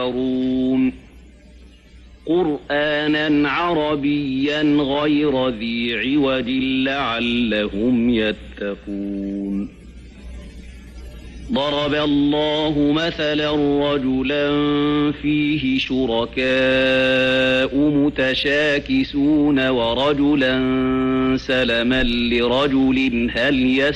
يتفكرون قرآنا عربيا غير ذي عوج لعلهم يتقون ضرب الله مثلا رجلا فيه شركاء متشاكسون ورجلا سلما لرجل هل